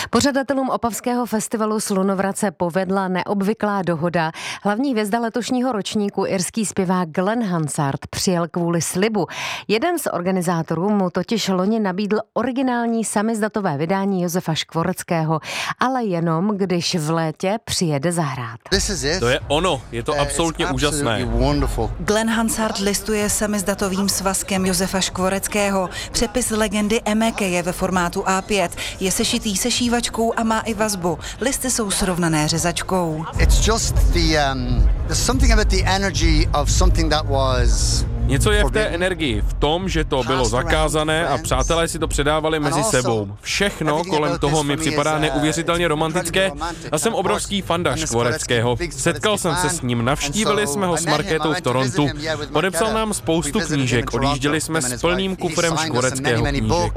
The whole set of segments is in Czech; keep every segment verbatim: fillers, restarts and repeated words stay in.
Pořadatelům opavského festivalu Slunovrat povedla neobvyklá dohoda. Hlavní hvězda letošního ročníku, irský zpěvák Glen Hansard, přijel kvůli slibu. Jeden z organizátorů mu totiž loni nabídl originální samizdatové vydání Josefa Škvoreckého, ale jenom když v létě přijede zahrát. To je ono, je to absolutně úžasné. Glen Hansard listuje samizdatovým svazkem Josefa Škvoreckého. Přepis legendy Emeke je ve formátu á pět. Je sešitý se šívačkou a má i vazbu. Listy jsou srovnané řezačkou. It's just the um, there's something about the energy of something that was Něco je v té energii, v tom, že to bylo zakázané a přátelé si to předávali mezi sebou. Všechno kolem toho mi připadá neuvěřitelně romantické a jsem obrovský fanda Škvoreckého. Setkal jsem se s ním, navštívili jsme ho s Markétou v Torontu, podepsal nám spoustu knížek, odjížděli jsme s plným kufrem Škvoreckého knížek.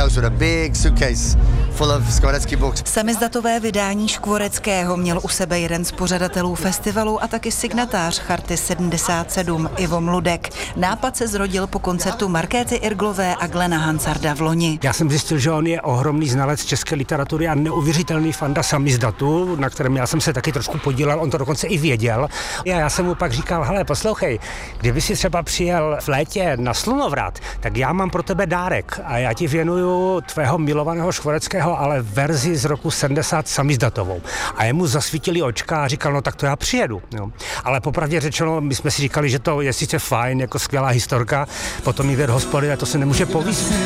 Samizdatové vydání Škvoreckého měl u sebe jeden z pořadatelů festivalu a taky signatář Charty sedmdesát sedm Ivo Mludek. Nápad se zrodil po koncertu Markéty Irglové a Glena Hansarda v loni. Já jsem zjistil, že on je ohromný znalec české literatury a neuvěřitelný fanda samizdatu, na kterém já jsem se taky trošku podílel, on to dokonce i věděl. A já jsem mu pak říkal, hele, poslouchej, kdyby si třeba přijel v létě na Slunovrat, tak já mám pro tebe dárek a já ti věnuju tvého milovaného Škvoreckého, ale verzi z roku sedmdesát samizdatovou. A jemu zasvítili očka a říkal, no tak to já přijedu. Jo. Ale popravdě řečeno, my jsme si říkali, že to je sice fajn, jako skvělá historka, potom jde do hospody a to se nemůže povíst.